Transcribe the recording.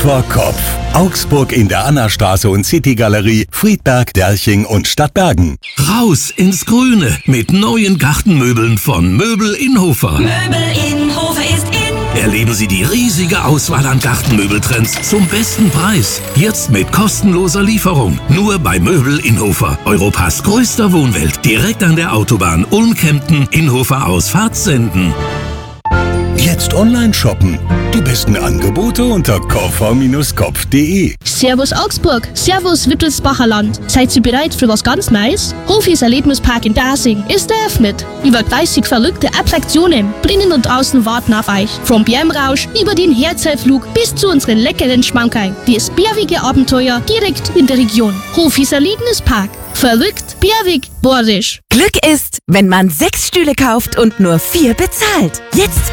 vor Kopf. Augsburg in der Annastraße und City-Galerie, Friedberg, Derching und Stadtbergen. Raus ins Grüne mit neuen Gartenmöbeln von Möbel Inhofer. Möbel Inhofer ist in. Erleben Sie die riesige Auswahl an Gartenmöbeltrends zum besten Preis. Jetzt mit kostenloser Lieferung. Nur bei Möbel Inhofer. Europas größter Wohnwelt. Direkt an der Autobahn Ulm-Kempten, Inhofer aus Fahrtsenden. Jetzt online shoppen. Die besten Angebote unter kv-kopf.de. Servus Augsburg, Servus Wittelsbacher Land. Seid ihr bereit für was ganz Neues? Hofis Erlebnispark in Dasing ist eröffnet. Über 30 verrückte Attraktionen drinnen und draußen warten auf euch. Vom Bärmrausch über den Herzellflug bis zu unseren leckeren Schmankerl. Das bärige Abenteuer direkt in der Region. Hofis Erlebnispark. Verrückt, bärwig, bordisch. Glück ist, wenn man 6 Stühle kauft und nur 4 bezahlt. Jetzt